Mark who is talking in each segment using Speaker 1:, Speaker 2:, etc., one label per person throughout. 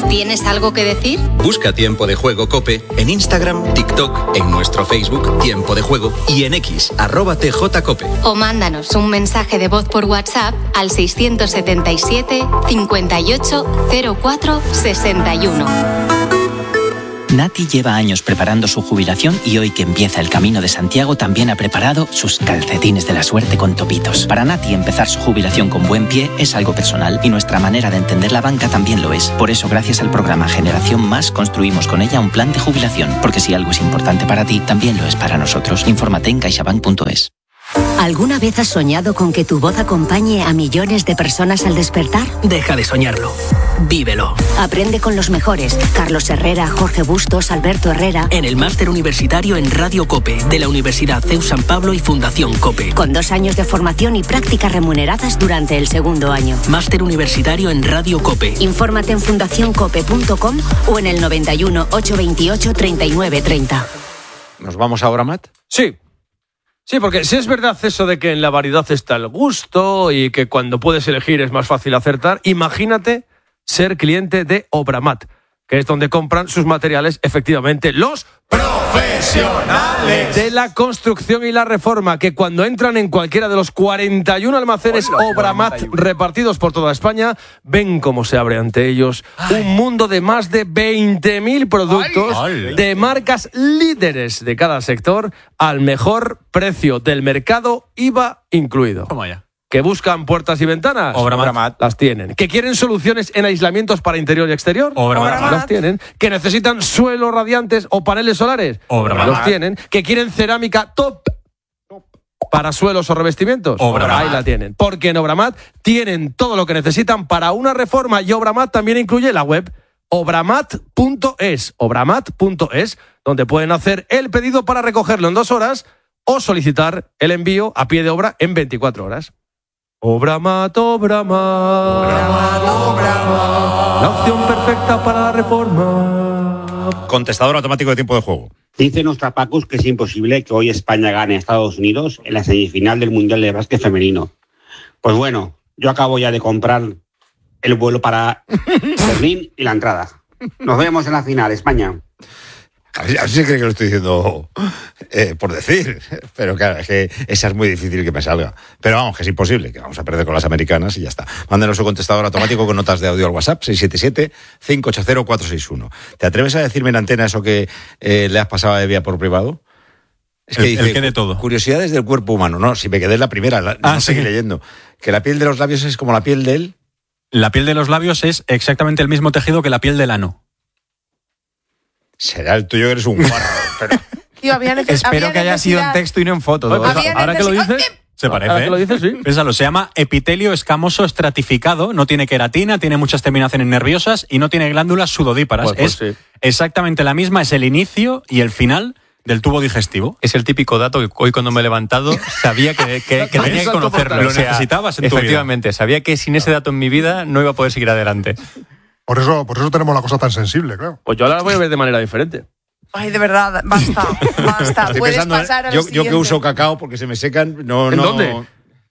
Speaker 1: ¿Tienes algo que decir?
Speaker 2: Busca Tiempo de Juego COPE en Instagram, TikTok, en nuestro Facebook Tiempo de Juego y en X, @TJCope.
Speaker 1: O mándanos un mensaje de voz por WhatsApp al 677 58 04 61.
Speaker 3: Nati lleva años preparando su jubilación y hoy que empieza el Camino de Santiago también ha preparado sus calcetines de la suerte con topitos. Para Nati empezar su jubilación con buen pie es algo personal y nuestra manera de entender la banca también lo es. Por eso, gracias al programa Generación Más, construimos con ella un plan de jubilación, porque si algo es importante para ti, también lo es para nosotros. Infórmate en caixabank.es.
Speaker 4: ¿Alguna vez has soñado con que tu voz acompañe a millones de personas al despertar?
Speaker 5: Deja de soñarlo. Vívelo.
Speaker 4: Aprende con los mejores. Carlos Herrera, Jorge Bustos, Alberto Herrera.
Speaker 5: En el máster universitario en Radio COPE de la Universidad CEU San Pablo y Fundación COPE.
Speaker 4: Con 2 años de formación y prácticas remuneradas durante el segundo año.
Speaker 5: Máster universitario en Radio COPE.
Speaker 4: Infórmate en fundacioncope.com o en el 91 828 39 30.
Speaker 6: ¿Nos vamos ahora, Matt?
Speaker 7: Sí. Sí, porque si es verdad eso de que en la variedad está el gusto y que cuando puedes elegir es más fácil acertar, imagínate ser cliente de Obramat, que es donde compran sus materiales efectivamente los profesionales de la construcción y la reforma, que cuando entran en cualquiera de los 41 almacenes Obramat repartidos por toda España, ven cómo se abre ante ellos un mundo de más de 20.000 productos de marcas líderes de cada sector al mejor precio del mercado, IVA incluido.
Speaker 8: Toma ya.
Speaker 7: ¿Que buscan puertas y ventanas?
Speaker 8: Obramat.
Speaker 7: Las tienen. ¿Que quieren soluciones en aislamientos para interior y exterior?
Speaker 8: Obramat.
Speaker 7: Las tienen. ¿Que necesitan suelos radiantes o paneles solares?
Speaker 8: Obramat.
Speaker 7: Los tienen. ¿Que quieren cerámica top para suelos o revestimientos?
Speaker 8: Obramat.
Speaker 7: Ahí la tienen. Porque en Obramat tienen todo lo que necesitan para una reforma, y Obramat también incluye la web obramat.es, donde pueden hacer el pedido para recogerlo en 2 horas o solicitar el envío a pie de obra en 24 horas. Obramat. La opción perfecta para la reforma.
Speaker 6: Contestador automático de Tiempo de Juego.
Speaker 9: Dice nuestra Pacus que es imposible que hoy España gane a Estados Unidos en la semifinal del Mundial de Básquet Femenino. Pues bueno, yo acabo ya de comprar el vuelo para Berlín y la entrada. Nos vemos en la final, España.
Speaker 6: A ver si cree que lo estoy diciendo por decir, pero claro, es que esa es muy difícil que me salga. Pero vamos, que es imposible, que vamos a perder con las americanas y ya está. Mándenos su contestador automático con notas de audio al WhatsApp, 677-580-461. ¿Te atreves a decirme en antena eso que le has pasado a Evia por privado? Es que dice,
Speaker 8: el que de todo.
Speaker 6: Curiosidades del cuerpo humano. No, si me quedé en la primera, no seguí leyendo. Que la piel de los labios es como la piel de él.
Speaker 8: La piel de los labios es exactamente el mismo tejido que la piel del ano.
Speaker 6: Será el tuyo, que eres un guarro, pero...
Speaker 10: Tío,
Speaker 8: Espero que haya sido en texto y no en foto.
Speaker 7: Ahora que lo dices...
Speaker 8: Se parece.
Speaker 7: Ahora que lo dices, sí.
Speaker 8: Piénsalo, se llama epitelio escamoso estratificado, no tiene queratina, tiene muchas terminaciones nerviosas y no tiene glándulas sudodíparas.
Speaker 7: Pues sí.
Speaker 8: Exactamente la misma, es el inicio y el final del tubo digestivo.
Speaker 11: Es el típico dato que hoy cuando me he levantado sabía que tenía que conocerlo.
Speaker 8: Lo necesitabas en tu vida.
Speaker 11: Efectivamente, sabía que sin ese dato en mi vida no iba a poder seguir adelante.
Speaker 12: Por eso tenemos la cosa tan sensible, claro.
Speaker 7: Pues yo ahora la voy a ver de manera diferente.
Speaker 10: Ay, de verdad, basta.
Speaker 6: Estoy
Speaker 10: Puedes
Speaker 6: pensando,
Speaker 10: pasar a lo
Speaker 6: yo
Speaker 10: siguiente.
Speaker 6: que uso cacao porque se me secan, no...
Speaker 7: ¿En dónde?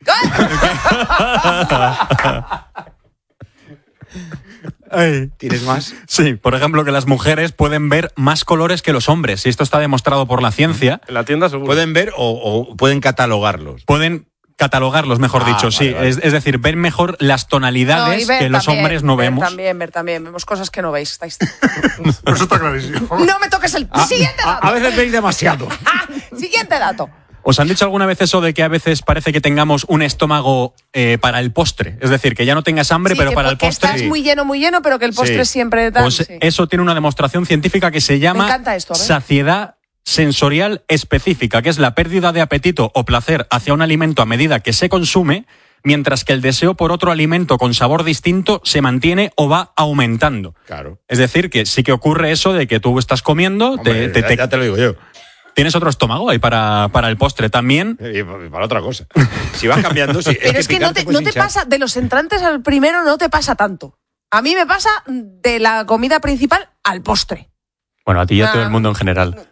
Speaker 6: ¿Tienes más?
Speaker 8: Sí, por ejemplo, que las mujeres pueden ver más colores que los hombres, y esto está demostrado por la ciencia.
Speaker 7: En la tienda seguro.
Speaker 6: ¿Pueden ver o pueden catalogarlos?
Speaker 8: Pueden catalogarlos, mejor dicho, sí.
Speaker 6: Vale.
Speaker 8: Es decir, ven mejor las tonalidades
Speaker 10: No, y
Speaker 8: que los hombres no vemos.
Speaker 10: Ver también. Vemos cosas que no veis. Estáis...
Speaker 12: Eso está clarísimo.
Speaker 10: No me toques el siguiente dato.
Speaker 6: A veces veis demasiado.
Speaker 10: Siguiente dato.
Speaker 8: ¿Os han dicho alguna vez eso de que a veces parece que tengamos un estómago para el postre? Es decir, que ya no tengas hambre, pero para el postre...
Speaker 10: Estás muy lleno, pero que el postre siempre tal.
Speaker 8: Pues eso tiene una demostración científica que se llama
Speaker 10: Me encanta esto, a ver.
Speaker 8: saciedad sensorial específica, que es la pérdida de apetito o placer hacia un alimento a medida que se consume, mientras que el deseo por otro alimento con sabor distinto se mantiene o va aumentando.
Speaker 6: Claro.
Speaker 8: Es decir, que sí que ocurre eso de que tú estás comiendo...
Speaker 6: Hombre, ya te lo digo yo.
Speaker 8: Tienes otro estómago ahí para el postre también.
Speaker 6: Y para otra cosa. Si vas cambiando... Sí,
Speaker 10: pero es que no te pasa, de los entrantes al primero no te pasa tanto. A mí me pasa de la comida principal al postre.
Speaker 11: Bueno, a ti y a todo el mundo en general.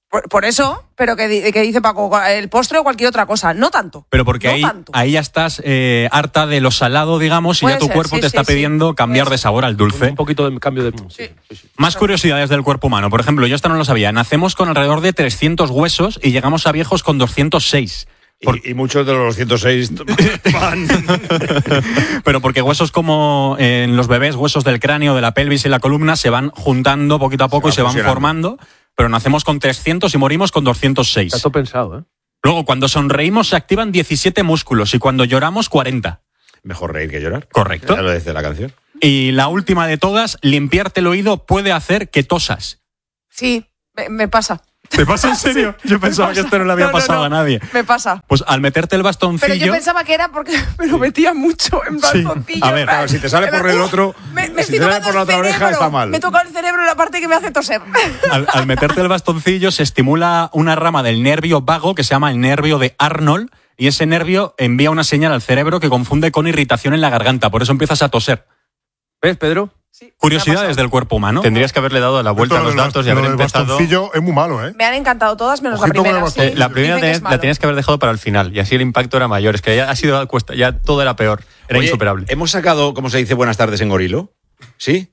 Speaker 10: Por eso, pero que dice Paco, el postre o cualquier otra cosa, no tanto.
Speaker 8: Pero porque ahí ya estás harta de lo salado, digamos, y ya tu cuerpo te está pidiendo cambiar de sabor al dulce.
Speaker 7: Un poquito de cambio de... Sí.
Speaker 8: Más curiosidades del cuerpo humano. Por ejemplo, yo esto no lo sabía. Nacemos con alrededor de 300 huesos y llegamos a viejos con 206.
Speaker 6: Y muchos de los 206 van.
Speaker 8: Pero porque huesos como en los bebés, huesos del cráneo, de la pelvis y la columna se van juntando poquito a poco y se van formando. Pero nacemos con 300 y morimos con 206.
Speaker 7: Está todo pensado, ¿eh?
Speaker 8: Luego, cuando sonreímos se activan 17 músculos y cuando lloramos 40.
Speaker 6: Mejor reír que llorar.
Speaker 8: Correcto.
Speaker 6: Ya lo dice la canción.
Speaker 8: Y la última de todas, limpiarte el oído puede hacer que tosas.
Speaker 10: Sí, me pasa.
Speaker 8: ¿Te pasa en serio? Yo pensaba que esto no le había pasado a nadie.
Speaker 10: Me pasa.
Speaker 8: Pues al meterte el bastoncillo...
Speaker 10: Pero yo pensaba que era porque me lo metía mucho en bastoncillo.
Speaker 8: A ver,
Speaker 6: claro, si te sale por el otro, si te sale por la otra oreja, está mal.
Speaker 10: Me toca el cerebro la parte que me hace toser.
Speaker 8: Al meterte el bastoncillo se estimula una rama del nervio vago que se llama el nervio de Arnold y ese nervio envía una señal al cerebro que confunde con irritación en la garganta. Por eso empiezas a toser.
Speaker 7: ¿Ves, Pedro?
Speaker 10: Sí,
Speaker 8: curiosidades del cuerpo humano.
Speaker 11: Tendrías que haberle dado la vuelta a los datos y haber empezado...
Speaker 12: El bastoncillo es muy malo, ¿eh?
Speaker 10: Me han encantado todas menos
Speaker 12: Ojito
Speaker 10: la primera.
Speaker 12: Sí.
Speaker 11: La primera la tenías que haber dejado para el final y así el impacto era mayor. Es que ya ha sido cuesta, ya todo era peor. Era insuperable.
Speaker 6: Hemos sacado, ¿cómo se dice buenas tardes en gorilo? ¿Sí?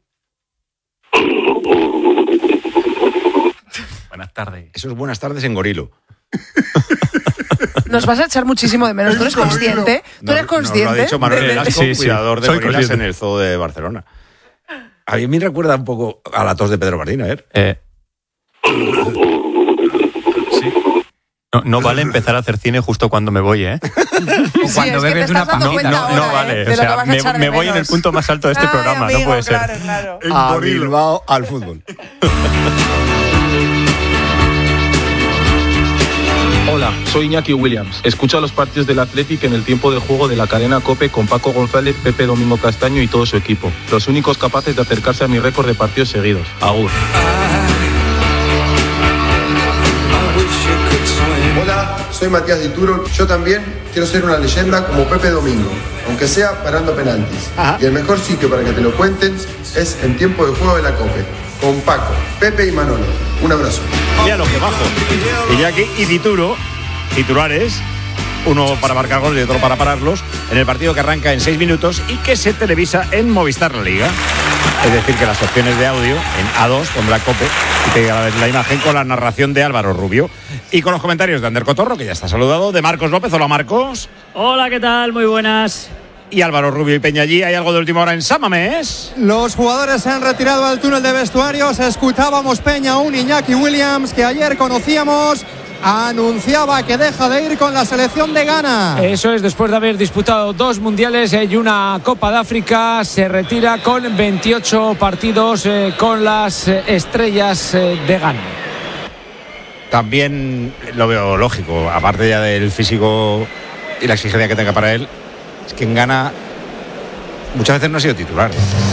Speaker 8: Buenas tardes.
Speaker 6: Eso es buenas tardes en gorilo.
Speaker 10: Nos vas a echar muchísimo de menos. ¿Tú eres consciente? ¿Tú eres consciente?
Speaker 6: Nos lo ha dicho Manuel Velasco,
Speaker 11: Sí,
Speaker 6: cuidador de
Speaker 11: soy
Speaker 6: gorilas
Speaker 11: consciente.
Speaker 6: en el zoo de Barcelona. A mí me recuerda un poco a la tos de Pedro Martín, a ver.
Speaker 11: Sí. No vale empezar a hacer cine justo cuando me voy, ¿eh?
Speaker 10: O cuando bebes una pajita.
Speaker 11: No vale. O sea, me voy en el punto más alto de este programa.
Speaker 10: Amigo,
Speaker 11: no puede ser.
Speaker 10: Claro.
Speaker 6: A Bilbao, al fútbol.
Speaker 13: Hola, soy Iñaki Williams. Escucha los partidos del Athletic en el tiempo de juego de la cadena COPE con Paco González, Pepe Domingo Castaño y todo su equipo. Los únicos capaces de acercarse a mi récord de partidos seguidos. Agur.
Speaker 14: Hola, soy Matías Dituro. Yo también quiero ser una leyenda como Pepe Domingo, aunque sea parando penaltis. Y el mejor sitio para que te lo cuenten es en tiempo de juego de la COPE, con Paco, Pepe y Manolo. Un abrazo.
Speaker 6: Mira lo que bajo. Iñaki y Dituro, titulares, uno para marcar goles y otro para pararlos, en el partido que arranca en 6 minutos y que se televisa en Movistar La Liga. Es decir, que las opciones de audio en A2 pondrá COPE y te llega la imagen con la narración de Álvaro Rubio y con los comentarios de Ander Cotorro, que ya está saludado, de Marcos López. Hola, Marcos.
Speaker 15: Hola, ¿qué tal? Muy buenas.
Speaker 6: Y Álvaro Rubio y Peñallí. ¿Hay algo de última hora en San Mamés?
Speaker 16: Los jugadores se han retirado al túnel de vestuarios. Escuchábamos Peña, un Iñaki Williams que ayer conocíamos, anunciaba que deja de ir con la selección de Ghana.
Speaker 15: Eso es, después de haber disputado 2 mundiales y una Copa de África, se retira con 28 partidos con las estrellas de Ghana.
Speaker 6: También lo veo lógico, aparte ya del físico y la exigencia que tenga para él, es que en Ghana muchas veces no ha sido titular.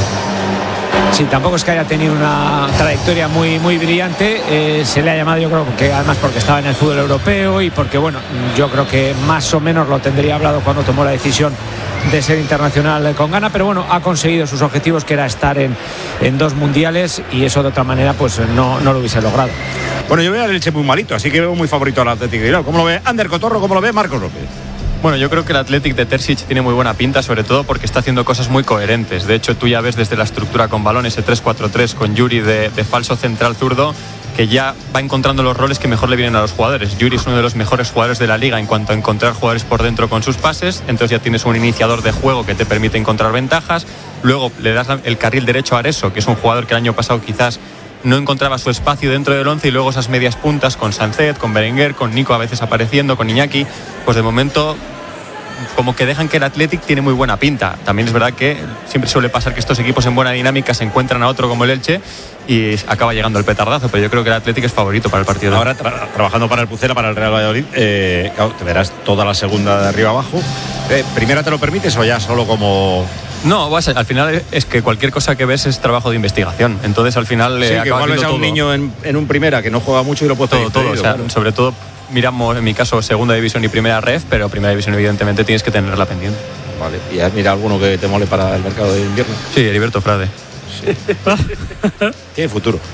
Speaker 15: Sí, tampoco es que haya tenido una trayectoria muy brillante. Se le ha llamado, yo creo que además porque estaba en el fútbol europeo y porque, bueno, yo creo que más o menos lo tendría hablado cuando tomó la decisión de ser internacional con Ghana, pero bueno, ha conseguido sus objetivos, que era estar en 2 mundiales, y eso de otra manera pues no lo hubiese logrado.
Speaker 6: Bueno, yo veo al Elche muy malito, así que veo muy favorito al Athletic de Bilbao. ¿Cómo lo ve Ander Cotorro? ¿Cómo lo ve Marcos López?
Speaker 11: Bueno, yo creo que el Athletic de Terzic tiene muy buena pinta, sobre todo porque está haciendo cosas muy coherentes. De hecho, tú ya ves desde la estructura con balón, ese 3-4-3 con Yuri de falso central zurdo, que ya va encontrando los roles que mejor le vienen a los jugadores. Yuri es uno de los mejores jugadores de la liga en cuanto a encontrar jugadores por dentro con sus pases, entonces ya tienes un iniciador de juego que te permite encontrar ventajas. Luego le das el carril derecho a Areso, que es un jugador que el año pasado quizás no encontraba su espacio dentro del 11, y luego esas medias puntas con Sancet, con Berenguer, con Nico a veces apareciendo, con Iñaki, pues de momento como que dejan que el Athletic tiene muy buena pinta. También es verdad que siempre suele pasar que estos equipos en buena dinámica se encuentran a otro como el Elche y acaba llegando el petardazo, pero yo creo que el Athletic es favorito para el partido de
Speaker 6: ahora. Trabajando para el Pucela, para el Real Valladolid, claro, te verás toda la segunda de arriba abajo. ¿Primera te lo permites o ya solo como...?
Speaker 11: No, al final es que cualquier cosa que ves es trabajo de investigación. Entonces al final
Speaker 6: sí, que igual ves a un niño en un primera que no juega mucho y lo puedes
Speaker 11: todo, o sea, sobre todo miramos en mi caso segunda división y primera ref, pero primera división evidentemente tienes que tenerla pendiente.
Speaker 6: Vale, ¿y has mirado alguno que te mole para el mercado de invierno?
Speaker 11: Sí, Heriberto Frade.
Speaker 6: Sí. Tiene futuro.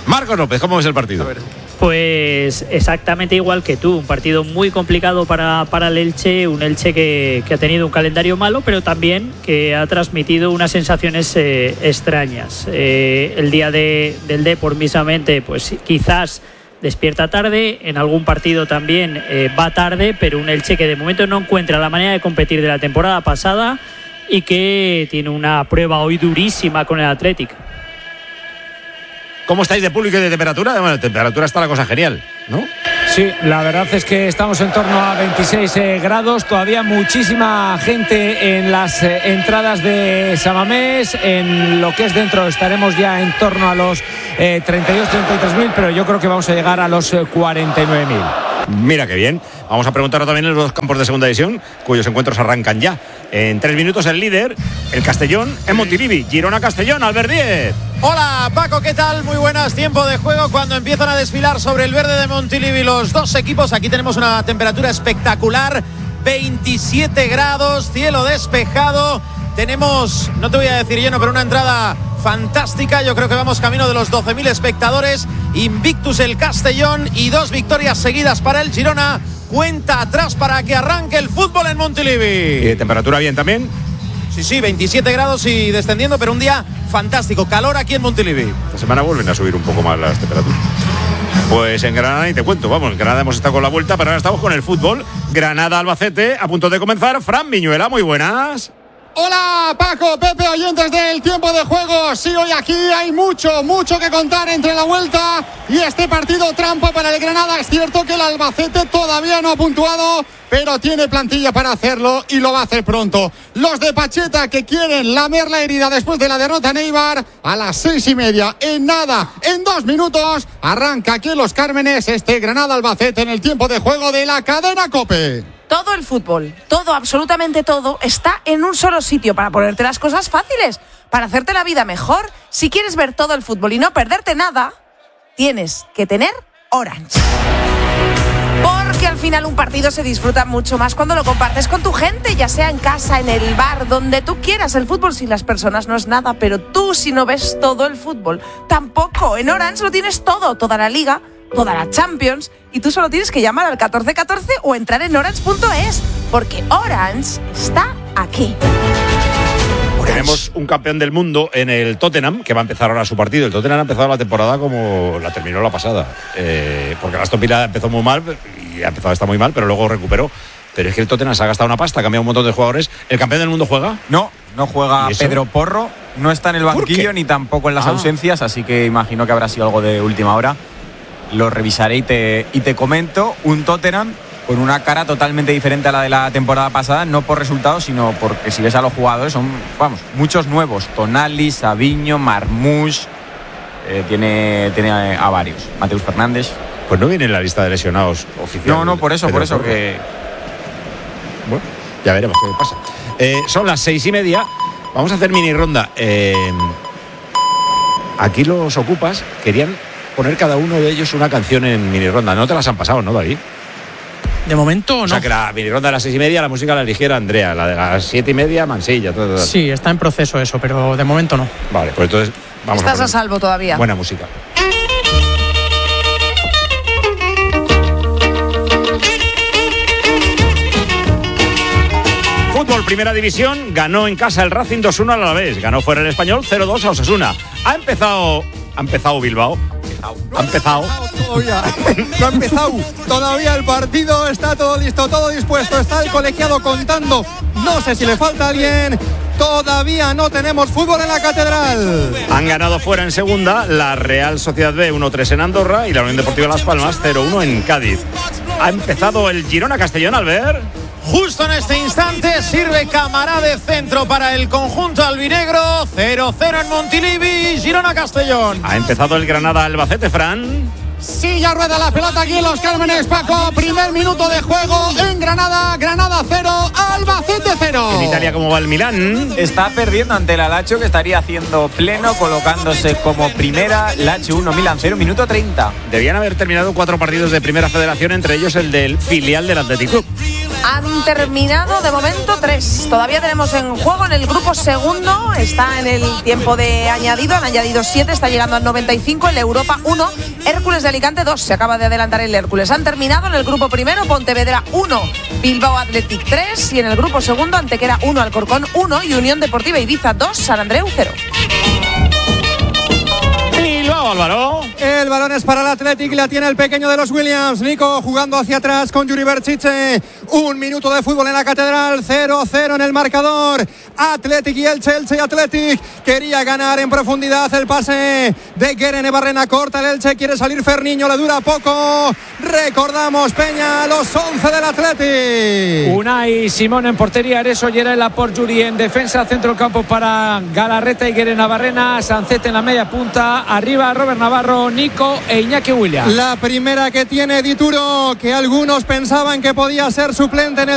Speaker 6: Marcos López, ¿cómo ves el partido?
Speaker 17: Pues exactamente igual que tú, un partido muy complicado para el Elche, un Elche que ha tenido un calendario malo, pero también que ha transmitido unas sensaciones extrañas. El día del Depor mismamente, pues quizás despierta tarde, en algún partido también va tarde, pero un Elche que de momento no encuentra la manera de competir de la temporada pasada y que tiene una prueba hoy durísima con el Athletic.
Speaker 6: ¿Cómo estáis de público y de temperatura? Bueno, de temperatura está la cosa genial, ¿no?
Speaker 15: Sí, la verdad es que estamos en torno a 26 grados, todavía muchísima gente en las entradas de San Mamés, en lo que es dentro estaremos ya en torno a los 32-33.000, pero yo creo que vamos a llegar a los 49.000.
Speaker 6: Mira qué bien. Vamos a preguntar también en los campos de segunda división, cuyos encuentros arrancan ya. En 3 minutos el líder, el Castellón, en Montilivi. Girona-Castellón, Albert Díez.
Speaker 18: Hola Paco, ¿qué tal? Muy buenas, tiempo de juego cuando empiezan a desfilar sobre el verde de Montilivi los dos equipos. Aquí tenemos una temperatura espectacular, 27 grados, cielo despejado. Tenemos, no te voy a decir lleno, pero una entrada fantástica. Yo creo que vamos camino de los 12.000 espectadores. Invictus el Castellón y 2 victorias seguidas para el Girona. Cuenta atrás para que arranque el fútbol en Montilivi.
Speaker 6: ¿Y de temperatura bien también?
Speaker 18: Sí, 27 grados y descendiendo, pero un día fantástico. Calor aquí en Montilivi.
Speaker 6: Esta semana vuelven a subir un poco más las temperaturas. Pues en Granada, y te cuento, vamos, en Granada hemos estado con la vuelta, pero ahora estamos con el fútbol. Granada-Albacete, a punto de comenzar. Fran Viñuela, muy buenas.
Speaker 16: Hola Paco, Pepe, oyentes del tiempo de juego. Sí, hoy aquí hay mucho que contar entre la vuelta y este partido trampa para el Granada. Es cierto que el Albacete todavía no ha puntuado, pero tiene plantilla para hacerlo y lo va a hacer pronto. Los de Pacheta que quieren lamer la herida después de la derrota en Eibar, a las 6:30, en nada, en 2 minutos, arranca aquí en Los Cármenes este Granada-Albacete en el tiempo de juego de la cadena COPE.
Speaker 10: Todo el fútbol, todo, absolutamente todo, está en un solo sitio para ponerte las cosas fáciles, para hacerte la vida mejor. Si quieres ver todo el fútbol y no perderte nada, tienes que tener Orange. Porque al final un partido se disfruta mucho más cuando lo compartes con tu gente, ya sea en casa, en el bar, donde tú quieras. El fútbol sin las personas no es nada, pero tú si no ves todo el fútbol, tampoco. En Orange lo tienes todo, toda la liga, toda la Champions, y tú solo tienes que llamar al 1414 o entrar en orange.es, porque Orange está aquí.
Speaker 6: Tenemos un campeón del mundo en el Tottenham, que va a empezar ahora su partido. El Tottenham ha empezado la temporada como la terminó la pasada, porque Aston Villa empezó muy mal y ha empezado a estar muy mal, pero luego recuperó. Pero es que el Tottenham se ha gastado una pasta, ha cambiado un montón de jugadores. ¿El campeón del mundo juega?
Speaker 19: No juega Pedro Porro, no está en el banquillo ni tampoco en las ausencias, así que imagino que habrá sido algo de última hora. Lo revisaré y te comento. Un Tottenham con una cara totalmente diferente a la de la temporada pasada, no por resultados, sino porque si ves a los jugadores son, muchos nuevos. Tonali, Savinho, Marmoush, tiene a varios. Mateus Fernández.
Speaker 6: Pues no viene en la lista de lesionados oficial.
Speaker 19: No, por eso que...
Speaker 6: Bueno, ya veremos qué pasa. Son las 6:30. Vamos a hacer mini ronda. Aquí los ocupas querían poner cada uno de ellos una canción en mini ronda. No te las han pasado, ¿no, David?
Speaker 20: De momento no.
Speaker 6: O sea, que la mini ronda de las 6:30, la música la eligiera Andrea, la de las 7:30, Mansilla. Todo.
Speaker 20: Sí, está en proceso eso, pero de momento no.
Speaker 6: Vale, pues entonces vamos
Speaker 10: Estás a salvo todavía.
Speaker 6: Buena música. Fútbol, primera división, ganó en casa el Racing 2-1 al Alavés, ganó fuera el Español 0-2 a Osasuna. Ha empezado Bilbao. Ha empezado.
Speaker 16: No ha empezado todavía el partido, está todo listo, todo dispuesto, está el colegiado contando. No sé si le falta alguien. Todavía no tenemos fútbol en la Catedral.
Speaker 6: Han ganado fuera en segunda la Real Sociedad B 1-3 en Andorra y la Unión Deportiva Las Palmas 0-1 en Cádiz. Ha empezado el Girona-Castellón, Albert.
Speaker 18: Justo en este instante sirve Camará de centro para el conjunto albinegro. 0-0 en Montilivi, Girona-Castellón.
Speaker 6: Ha empezado el Granada-Albacete, Fran.
Speaker 16: Sí, ya rueda la pelota aquí en Los Cármenes, Paco. Primer minuto de juego en Granada. Granada 0, Albacete 0.
Speaker 6: En Italia, ¿cómo va el Milán?
Speaker 19: Está perdiendo ante la Lazio, que estaría haciendo pleno, colocándose como primera. Lazio 1, Milán 0, minuto 30.
Speaker 6: Debían haber terminado 4 partidos de primera federación, entre ellos el del filial del Athletic Club.
Speaker 10: Han terminado de momento 3. Todavía tenemos en juego en el grupo segundo. Está en el tiempo de añadido. Han añadido 7. Está llegando al 95. El Europa 1. Hércules de Alicante 2. Se acaba de adelantar el Hércules. Han terminado en el grupo primero. Pontevedra 1. Bilbao Athletic 3. Y en el grupo segundo Antequera 1. Alcorcón 1. Y Unión Deportiva Ibiza 2. San Andreu 0.
Speaker 16: Álvaro. El balón es para el Athletic, la tiene el pequeño de los Williams. Nico jugando hacia atrás con Yuri Berchiche. 1 minuto de fútbol en la Catedral, 0-0 en el marcador. Athletic y Elche y Athletic. Quería ganar en profundidad el pase de Guerene Barrena. Corta el Elche, quiere salir Ferniño, le dura poco. Recordamos, Peña, los 11 del Athletic.
Speaker 15: Unai Simón en portería, Areso, Yerela por Yuri en defensa, centro del campo para Galarreta y Guerena Barrena. Sancet en la media punta, arriba Robert Navarro, Nico e Iñaki Williams.
Speaker 16: La primera que tiene Dituro, que algunos pensaban que podía ser suplente en el